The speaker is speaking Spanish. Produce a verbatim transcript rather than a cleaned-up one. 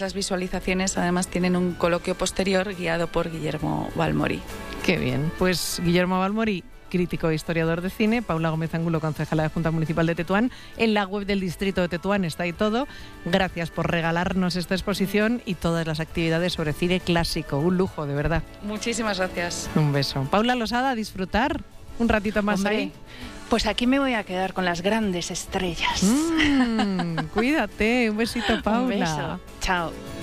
Las visualizaciones además tienen un coloquio posterior guiado por Guillermo Balmori. Qué bien. Pues Guillermo Balmori, crítico e historiador de cine, Paula Gómez Angulo, concejala de Junta Municipal de Tetuán. En la web del distrito de Tetuán está ahí todo. Gracias por regalarnos esta exposición y todas las actividades sobre cine clásico. Un lujo, de verdad. Muchísimas gracias. Un beso. Paula Losada, a disfrutar un ratito más. Hombre, ahí. Pues aquí me voy a quedar con las grandes estrellas. Mm, cuídate. Un besito, Paula. Un beso. Chao.